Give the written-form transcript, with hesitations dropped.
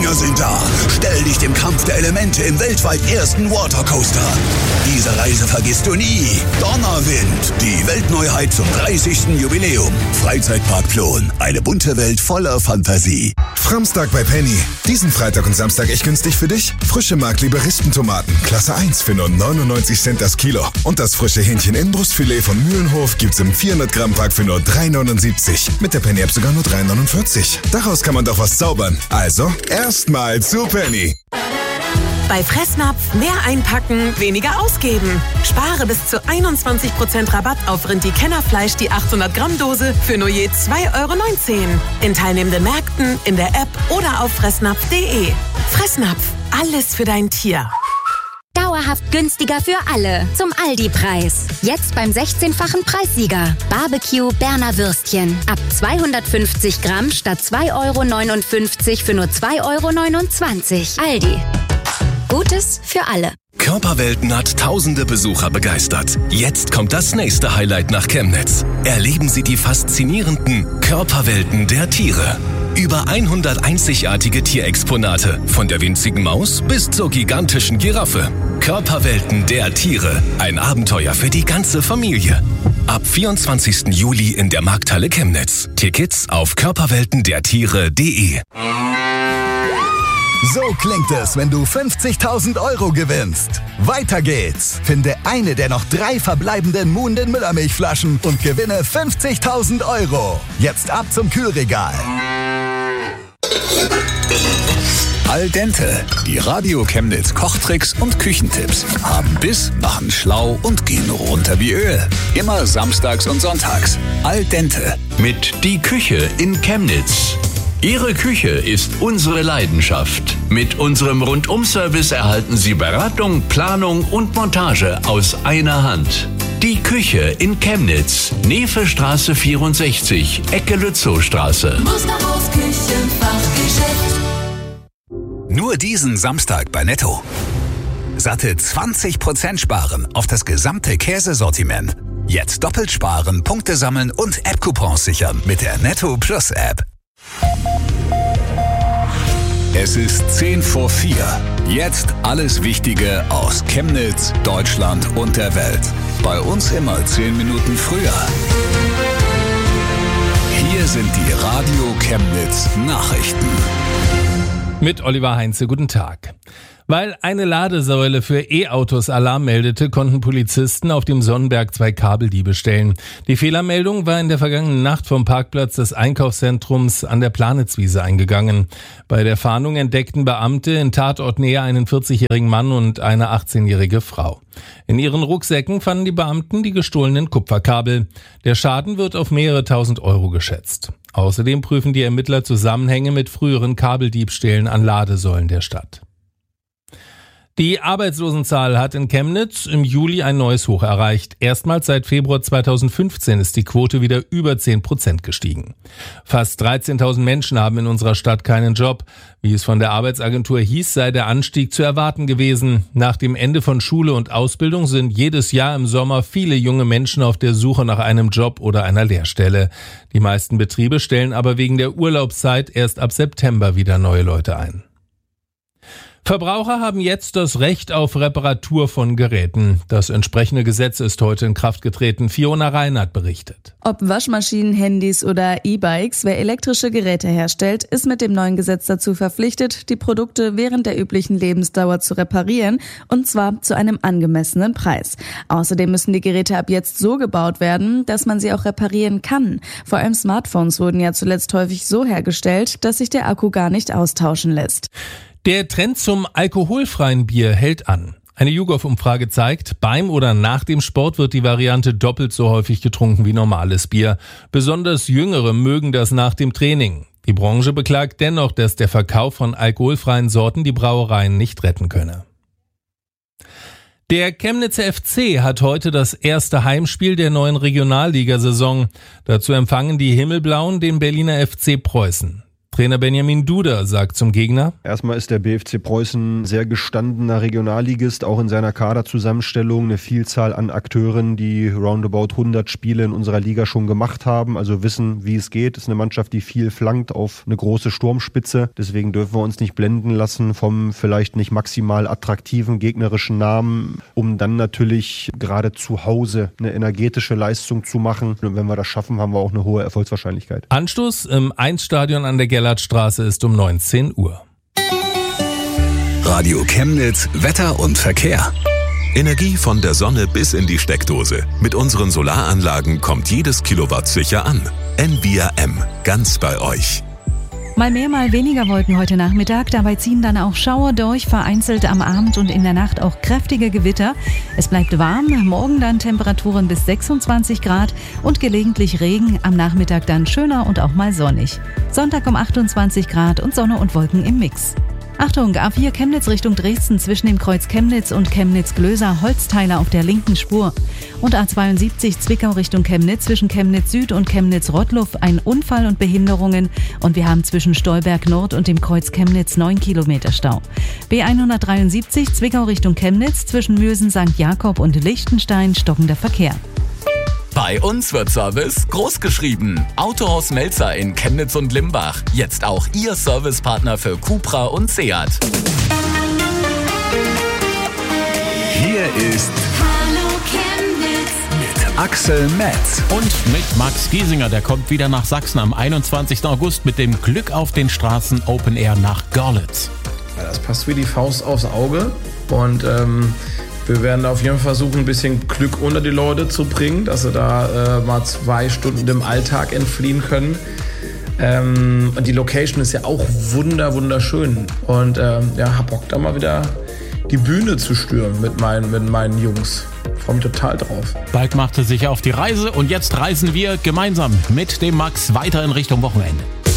Wikinger sind da. Stell dich dem Kampf der Elemente im weltweit ersten Watercoaster. Diese Reise vergisst du nie. Donnerwind, die Weltneuheit zum 30. Jubiläum. Freizeitpark Plon, eine bunte Welt voller Fantasie. Framstag bei Penny. Diesen Freitag und Samstag echt günstig für dich? Frische Mark-Liberistentomaten, Klasse 1 für nur 99 Cent das Kilo. Und das frische Hähnchen-Inbrustfilet von Mühlenhof gibt's im 400-Gramm-Pack für nur 3,79. Mit der Penny-App sogar nur 3,49. Daraus kann man doch was zaubern. Also, erstmal zu Penny. Bei Fressnapf mehr einpacken, weniger ausgeben. Spare bis zu 21% Rabatt auf Rindi-Kennerfleisch, die 800-Gramm-Dose für nur je 2,19 €. In teilnehmenden Märkten, in der App oder auf fressnapf.de. Fressnapf, alles für dein Tier. Dauerhaft günstiger für alle. Zum Aldi-Preis. Jetzt beim 16-fachen Preissieger. Barbecue Berner Würstchen. Ab 250 Gramm statt 2,59 € für nur 2,29 €. Aldi. Gutes für alle. Körperwelten hat tausende Besucher begeistert. Jetzt kommt das nächste Highlight nach Chemnitz. Erleben Sie die faszinierenden Körperwelten der Tiere. Über 100 einzigartige Tierexponate, von der winzigen Maus bis zur gigantischen Giraffe. Körperwelten der Tiere, ein Abenteuer für die ganze Familie. Ab 24. Juli in der Markthalle Chemnitz. Tickets auf körperweltendertiere.de. So klingt es, wenn du 50.000 € gewinnst. Weiter geht's. Finde eine der noch 3 verbleibenden Muhnden Müllermilchflaschen und gewinne 50.000 €. Jetzt ab zum Kühlregal. Al dente, die Radio Chemnitz Kochtricks und Küchentipps. Haben Biss, machen schlau und gehen runter wie Öl. Immer samstags und sonntags. Al dente. Mit Die Küche in Chemnitz. Ihre Küche ist unsere Leidenschaft. Mit unserem Rundum-Service erhalten Sie Beratung, Planung und Montage aus einer Hand. Die Küche in Chemnitz, Nevestraße 64, Ecke Lützowstraße. Musterhaus Küchenfachgeschäft. Nur diesen Samstag bei Netto. Satte 20% sparen auf das gesamte Käsesortiment. Jetzt doppelt sparen, Punkte sammeln und App-Coupons sichern mit der Netto Plus App. Es ist 10 vor 4. Jetzt alles Wichtige aus Chemnitz, Deutschland und der Welt. Bei uns immer 10 Minuten früher. Hier sind die Radio Chemnitz Nachrichten. Mit Oliver Heinze, guten Tag. Weil eine Ladesäule für E-Autos Alarm meldete, konnten Polizisten auf dem Sonnenberg 2 Kabeldiebe stellen. Die Fehlermeldung war in der vergangenen Nacht vom Parkplatz des Einkaufszentrums an der Planitzwiese eingegangen. Bei der Fahndung entdeckten Beamte in Tatortnähe einen 40-jährigen Mann und eine 18-jährige Frau. In ihren Rucksäcken fanden die Beamten die gestohlenen Kupferkabel. Der Schaden wird auf mehrere tausend Euro geschätzt. Außerdem prüfen die Ermittler Zusammenhänge mit früheren Kabeldiebstählen an Ladesäulen der Stadt. Die Arbeitslosenzahl hat in Chemnitz im Juli ein neues Hoch erreicht. Erstmals seit Februar 2015 ist die Quote wieder über 10% gestiegen. Fast 13.000 Menschen haben in unserer Stadt keinen Job. Wie es von der Arbeitsagentur hieß, sei der Anstieg zu erwarten gewesen. Nach dem Ende von Schule und Ausbildung sind jedes Jahr im Sommer viele junge Menschen auf der Suche nach einem Job oder einer Lehrstelle. Die meisten Betriebe stellen aber wegen der Urlaubszeit erst ab September wieder neue Leute ein. Verbraucher haben jetzt das Recht auf Reparatur von Geräten. Das entsprechende Gesetz ist heute in Kraft getreten. Fiona Reinhardt berichtet. Ob Waschmaschinen, Handys oder E-Bikes, wer elektrische Geräte herstellt, ist mit dem neuen Gesetz dazu verpflichtet, die Produkte während der üblichen Lebensdauer zu reparieren, und zwar zu einem angemessenen Preis. Außerdem müssen die Geräte ab jetzt so gebaut werden, dass man sie auch reparieren kann. Vor allem Smartphones wurden ja zuletzt häufig so hergestellt, dass sich der Akku gar nicht austauschen lässt. Der Trend zum alkoholfreien Bier hält an. Eine YouGov-Umfrage zeigt, beim oder nach dem Sport wird die Variante doppelt so häufig getrunken wie normales Bier. Besonders Jüngere mögen das nach dem Training. Die Branche beklagt dennoch, dass der Verkauf von alkoholfreien Sorten die Brauereien nicht retten könne. Der Chemnitzer FC hat heute das erste Heimspiel der neuen Regionalligasaison. Dazu empfangen die Himmelblauen den Berliner FC Preußen. Trainer Benjamin Duda sagt zum Gegner: Erstmal ist der BFC Preußen sehr gestandener Regionalligist, auch in seiner Kaderzusammenstellung. Eine Vielzahl an Akteuren, die roundabout 100 Spiele in unserer Liga schon gemacht haben, also wissen, wie es geht. Ist eine Mannschaft, die viel flankt auf eine große Sturmspitze. Deswegen dürfen wir uns nicht blenden lassen vom vielleicht nicht maximal attraktiven gegnerischen Namen, um dann natürlich gerade zu Hause eine energetische Leistung zu machen. Und wenn wir das schaffen, haben wir auch eine hohe Erfolgswahrscheinlichkeit. Anstoß im 1-Stadion an der Gerlardstraße ist um 19 Uhr. Radio Chemnitz, Wetter und Verkehr. Energie von der Sonne bis in die Steckdose. Mit unseren Solaranlagen kommt jedes Kilowatt sicher an. NVIA-M, ganz bei euch. Mal mehr, mal weniger Wolken heute Nachmittag. Dabei ziehen dann auch Schauer durch, vereinzelt am Abend und in der Nacht auch kräftige Gewitter. Es bleibt warm, morgen dann Temperaturen bis 26 Grad und gelegentlich Regen. Am Nachmittag dann schöner und auch mal sonnig. Sonntag um 28 Grad und Sonne und Wolken im Mix. Achtung, A4 Chemnitz Richtung Dresden zwischen dem Kreuz Chemnitz und Chemnitz-Glöser Holzteiler auf der linken Spur. Und A72 Zwickau Richtung Chemnitz zwischen Chemnitz Süd und Chemnitz-Rottluff ein Unfall und Behinderungen. Und wir haben zwischen Stolberg Nord und dem Kreuz Chemnitz 9 Kilometer Stau. B173 Zwickau Richtung Chemnitz zwischen Mürsen St. Jakob und Lichtenstein stockender Verkehr. Bei uns wird Service großgeschrieben. Autohaus Melzer in Chemnitz und Limbach. Jetzt auch Ihr Servicepartner für Cupra und Seat. Hier ist Hallo Chemnitz mit Axel Metz und mit Max Giesinger. Der kommt wieder nach Sachsen am 21. August mit dem Glück auf den Straßen Open Air nach Görlitz. Ja, das passt wie die Faust aufs Auge und wir werden auf jeden Fall versuchen, ein bisschen Glück unter die Leute zu bringen, dass sie da mal 2 Stunden dem Alltag entfliehen können. Und die Location ist ja auch wunderschön. Und hab Bock, da mal wieder die Bühne zu stürmen mit meinen Jungs. Freue mich total drauf. Bald machte sich auf die Reise und jetzt reisen wir gemeinsam mit dem Max weiter in Richtung Wochenende.